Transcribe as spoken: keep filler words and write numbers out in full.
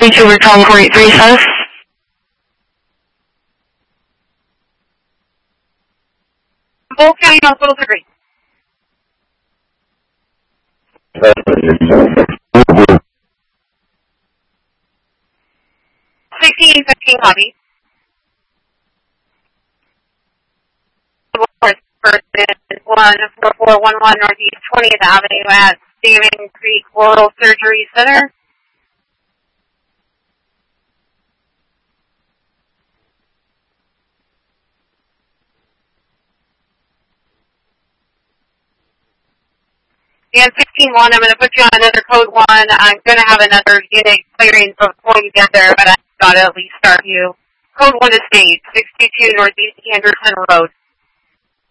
Thank you for calling four eight three South. Both County Hospitals agree. sixteen fifteen copy. First is one four four one one Northeast twentieth Avenue at Saving Creek Oral Surgery Center. And sixteen one, I'm going to put you on another code one. I'm going to have another unit clearing before you get there, but I've got to at least start you. Code one is state, six two two Northeast Anderson Road.